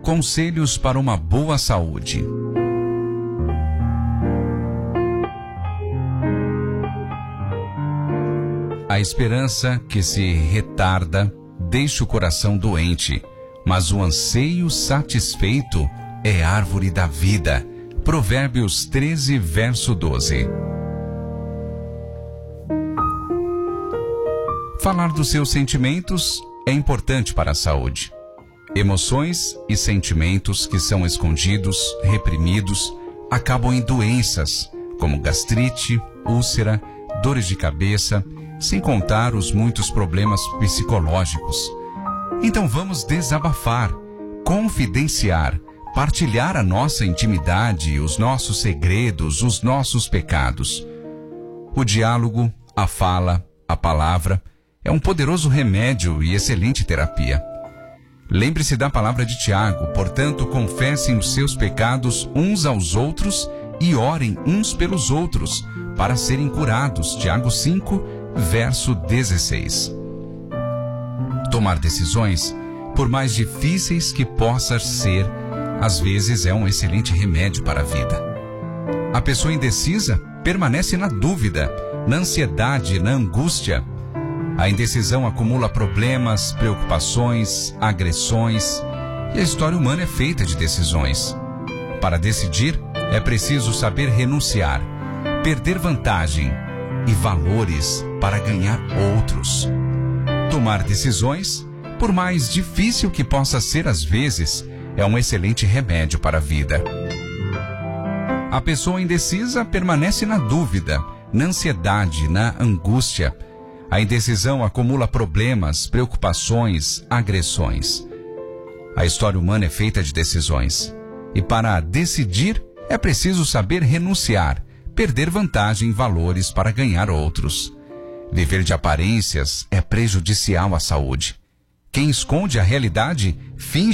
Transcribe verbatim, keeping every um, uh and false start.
Conselhos para uma boa saúde. A esperança que se retarda deixa o coração doente, mas o anseio satisfeito é árvore da vida. Provérbios treze, verso doze. Falar dos seus sentimentos é importante para a saúde. Emoções e sentimentos que são escondidos, reprimidos, acabam em doenças, como gastrite, úlcera, dores de cabeça, sem contar os muitos problemas psicológicos. Então vamos desabafar, confidenciar, partilhar a nossa intimidade, os nossos segredos, os nossos pecados. O diálogo, a fala, a palavra é um poderoso remédio e excelente terapia. Lembre-se da palavra de Tiago, portanto, confessem os seus pecados uns aos outros e orem uns pelos outros para serem curados. Tiago cinco, verso dezesseis. Tomar decisões, por mais difíceis que possa ser, às vezes é um excelente remédio para a vida. A pessoa indecisa permanece na dúvida, na ansiedade, na angústia. A indecisão acumula problemas, preocupações, agressões, e a história humana é feita de decisões. Para decidir, é preciso saber renunciar, perder vantagem e valores para ganhar outros. Tomar decisões, por mais difícil que possa ser às vezes, é um excelente remédio para a vida. A pessoa indecisa permanece na dúvida, na ansiedade, na angústia. A indecisão acumula problemas, preocupações, agressões. A história humana é feita de decisões. E para decidir, é preciso saber renunciar, perder vantagem e valores para ganhar outros. Viver de aparências é prejudicial à saúde. Quem esconde a realidade finge